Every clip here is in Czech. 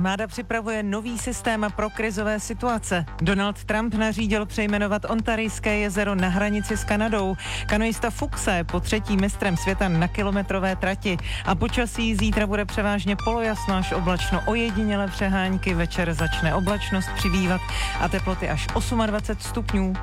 Armáda připravuje nový systém pro krizové situace. Donald Trump nařídil přejmenovat Ontarijské jezero na hranici s Kanadou. Kanoista Fuchsa je po 3. mistrem světa na kilometrové trati. A počasí zítra bude převážně polojasno až oblačno, ojedinělé přehánky. Večer začne oblačnost přibývat a teploty až 28 stupňů.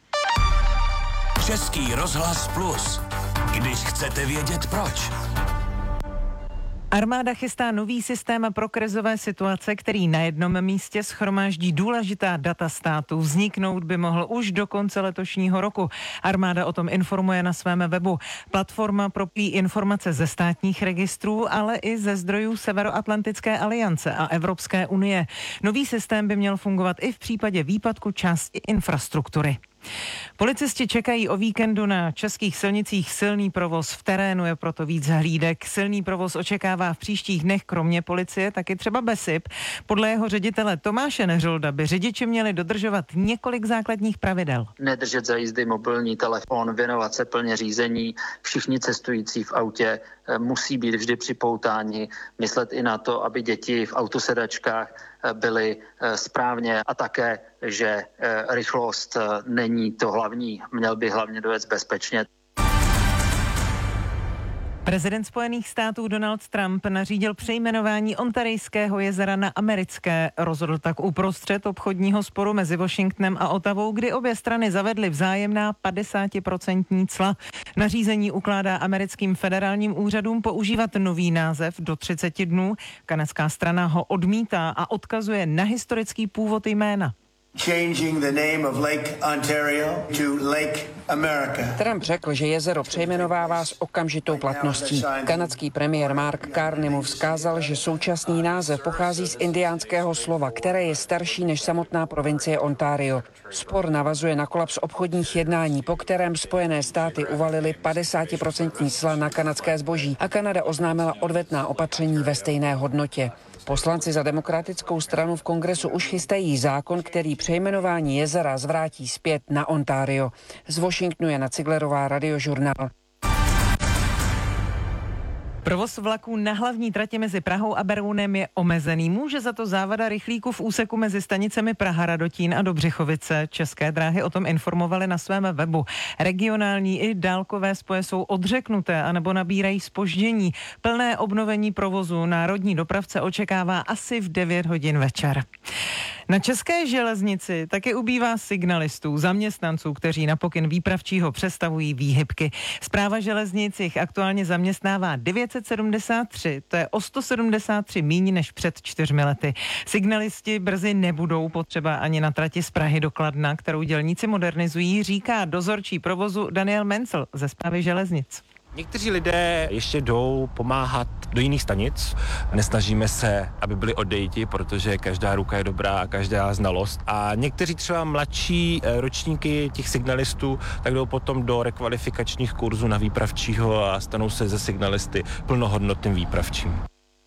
Český rozhlas Plus. Když chcete vědět proč. Armáda chystá nový systém pro krizové situace, který na jednom místě shromáždí důležitá data státu. Vzniknout by mohl už do konce letošního roku. Armáda o tom informuje na svém webu. Platforma propojí informace ze státních registrů, ale i ze zdrojů Severoatlantické aliance a Evropské unie. Nový systém by měl fungovat i v případě výpadku části infrastruktury. Policisti čekají o víkendu na českých silnicích silný provoz. V terénu je proto víc hlídek. Silný provoz očekává v příštích dnech kromě policie taky třeba BESIP. Podle jeho ředitele Tomáše Neřolda by řidiči měli dodržovat několik základních pravidel. Nedržet za jízdy mobilní telefon, věnovat se plně řízení. Všichni cestující v autě musí být vždy připoutáni. Myslet i na to, aby děti v autosedačkách byly správně a také, že rychlost není to hlavní. Měl by hlavně dojet bezpečně. Prezident Spojených států Donald Trump nařídil přejmenování Ontarijského jezera na americké. Rozhodl tak uprostřed obchodního sporu mezi Washingtonem a Ottawou, kdy obě strany zavedly vzájemná 50% cla. Nařízení ukládá americkým federálním úřadům používat nový název do 30 dnů. Kanadská strana ho odmítá a odkazuje na historický původ jména. Changing the name of Lake Ontario to Lake America. Trump řekl, že jezero přejmenovává s okamžitou platností. Kanadský premiér Mark Carney mu vzkázal, že současný název pochází z indiánského slova, které je starší než samotná provincie Ontario. Spor navazuje na kolaps obchodních jednání, po kterém Spojené státy uvalily 50% cla na kanadské zboží a Kanada oznámila odvetná opatření ve stejné hodnotě. Poslanci za demokratickou stranu v kongresu už chystají zákon, který přejmenování jezera zvrátí zpět na Ontario. Z Washingtonu Jana Ciglerová, Radiožurnál. Provoz vlaků na hlavní trati mezi Prahou a Berounem je omezený. Může za to závada rychlíků v úseku mezi stanicemi Praha-Radotín a Dobřichovice. České dráhy o tom informovaly na svém webu. Regionální i dálkové spoje jsou odřeknuté anebo nabírají zpoždění. Plné obnovení provozu národní dopravce očekává asi v 9 hodin večer. Na České železnici taky ubývá signalistů, zaměstnanců, kteří na pokyn výpravčího přestavují výhybky. Správa železnic jich aktuálně zaměstnává 973, to je o 173 míň než před 4 lety. Signalisti brzy nebudou potřeba ani na trati z Prahy do Kladna, kterou dělníci modernizují, říká dozorčí provozu Daniel Mencel ze Správy železnic. Někteří lidé ještě jdou pomáhat do jiných stanic. Nesnažíme se, aby byli odejiti, protože každá ruka je dobrá a každá znalost. A někteří třeba mladší ročníky těch signalistů tak jdou potom do rekvalifikačních kurzů na výpravčího a stanou se ze signalisty plnohodnotným výpravčím.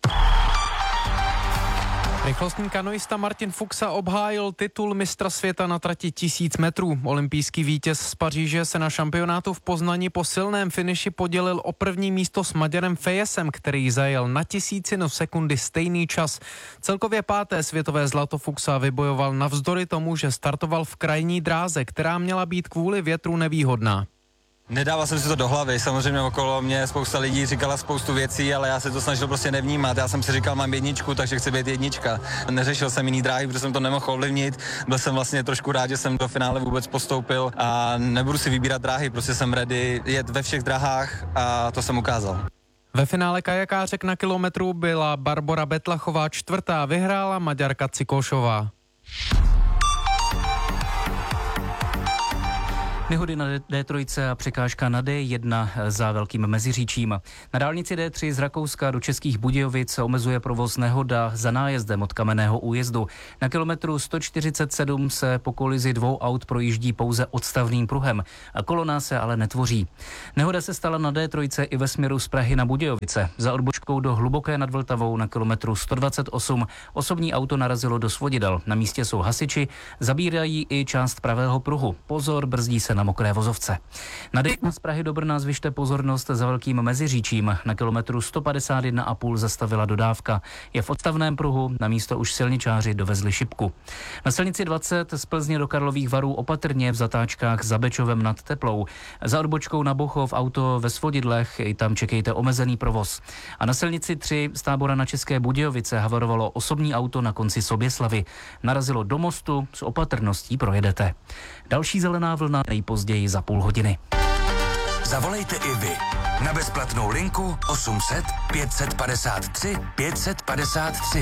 Rychlostní kanoista Martin Fuchsa obhájil titul mistra světa na trati 1000 metrů. Olympijský vítěz z Paříže se na šampionátu v Poznani po silném finiši podělil o první místo s Maďarem Fejesem, který zajel na 0,000 sekundy stejný čas. Celkově 5. světové zlato Fuchsa vybojoval navzdory tomu, že startoval v krajní dráze, která měla být kvůli větru nevýhodná. Nedával jsem si to do hlavy, samozřejmě okolo mě spousta lidí říkala spoustu věcí, ale já se to snažil prostě nevnímat. Já jsem si říkal, mám 1, takže chci být 1. Neřešil jsem jiný dráhy, protože jsem to nemohl ovlivnit. Byl jsem vlastně trošku rád, že jsem do finále vůbec postoupil a nebudu si vybírat dráhy, prostě jsem ready jet ve všech dráhách a to jsem ukázal. Ve finále kajakářek na kilometru byla Barbora Betlachová 4., vyhrála Maďarka Cikošová. Nehody na D3 a překážka na D1 za Velkým Meziříčím. Na dálnici D3 z Rakouska do Českých Budějovic omezuje provoz nehoda za nájezdem od Kamenného újezdu. Na kilometru 147 se po kolizi 2 aut projíždí pouze odstavným pruhem. A kolona se ale netvoří. Nehoda se stala na D3 i ve směru z Prahy na Budějovice. Za odbočkou do Hluboké nad Vltavou na kilometru 128 osobní auto narazilo do svodidel. Na místě jsou hasiči, zabírají i část pravého pruhu. Pozor, brzdí se na mokré vozovce. Na D1 z Prahy do Brna zvyšte pozornost za Velkým Meziříčím. Na kilometru 151,5 zastavila dodávka. Je v odstavném pruhu, na místo už silničáři dovezli šipku. Na silnici 20 z Plzně do Karlových Varů opatrně v zatáčkách za Bečovem nad Teplou. Za odbočkou na Bochov auto ve Svodidlech, i tam čekejte omezený provoz. A na silnici 3 z Tábora na České Budějovice havarovalo osobní auto na konci Soběslavy. Narazilo do mostu, s opatrností projedete. Další zelená vlna nejpozději za půl hodiny. Zavolejte i vy na bezplatnou linku 800 553 553.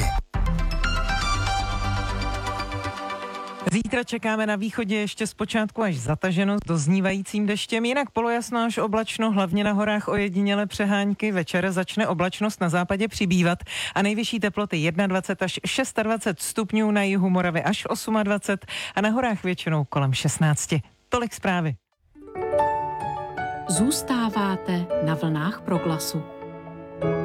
Zítra čekáme na východě ještě zpočátku až zataženo s doznívajícím deštěm, jinak polojasno až oblačno, hlavně na horách ojedinělé přehánky. Večer začne oblačnost na západě přibývat a nejvyšší teploty 21 až 26 stupňů, na jihu Moravy až 28 a na horách většinou kolem 16. Tolik zprávy. Zůstáváte na vlnách Proglasu.